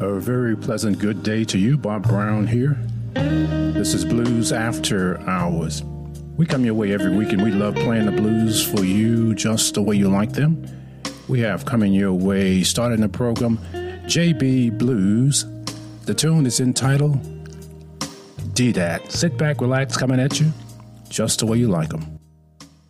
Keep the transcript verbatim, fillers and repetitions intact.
A very pleasant good day to you, Bob Brown here. This is Blues After Hours. We come your way every week and we love playing the blues for you just the way you like them. We have coming your way, starting the program, J B Blues. The tune is entitled D-Dat. Sit back, relax, coming at you just the way you like them.